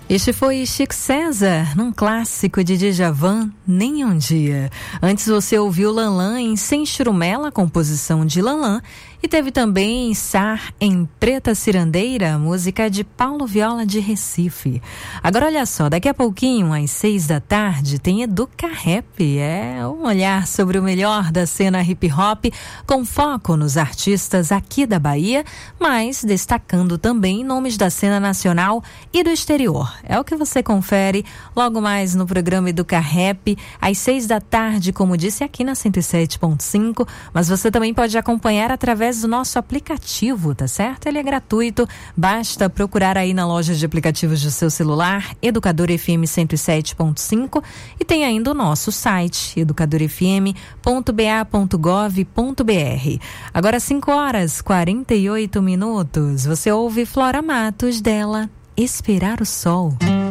Este foi Chico César, num clássico de Djavan, Nem Um Dia. Antes você ouviu Lanlan em Sem Churumela, composição de Lanlan, e teve também Sar em Preta Cirandeira, música de Paulo Viola de Recife. Agora olha só, daqui a pouquinho, às 6 da tarde, tem Educa Rap, um olhar sobre o melhor da cena hip hop, com foco nos artistas aqui da Bahia, mas destacando também nomes da cena nacional e do exterior. É o que você confere logo mais no programa Educa Rap, às 6 da tarde, como disse, aqui na 107.5, mas você também pode acompanhar através do nosso aplicativo, tá certo? Ele é gratuito, basta procurar aí na loja de aplicativos do seu celular, Educador FM 107.5, e tem ainda o nosso site, educadorfm.ba.gov.br. Agora 5h48, você ouve Flora Matos dela, Esperar o Sol.